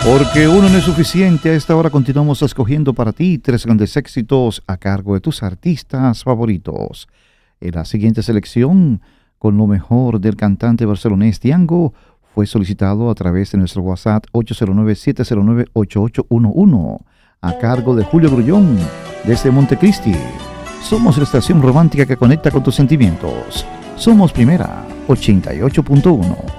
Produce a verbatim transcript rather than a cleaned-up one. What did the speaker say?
Porque uno no es suficiente, a esta hora continuamos escogiendo para ti tres grandes éxitos a cargo de tus artistas favoritos. En la siguiente selección, con lo mejor del cantante barcelonés Tiango, fue solicitado a través de nuestro WhatsApp ocho cero nueve, siete cero nueve, ocho ocho uno uno, a cargo de Julio Grullón, desde Montecristi. Somos la estación romántica que conecta con tus sentimientos. Somos Primera ochenta y ocho punto uno.